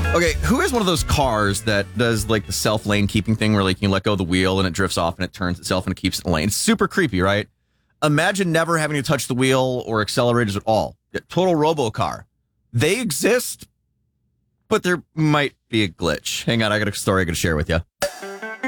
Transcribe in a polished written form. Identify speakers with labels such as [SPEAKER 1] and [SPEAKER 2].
[SPEAKER 1] Okay, who has one of those cars that does like the self-lane keeping thing where like you let go of the wheel and it drifts off and it turns itself and it keeps it in the lane? It's super creepy, right? Imagine never having to touch the wheel or accelerators at all. Total robo-car. They exist, but there might be a glitch. Hang on, I got a story I got to share with you.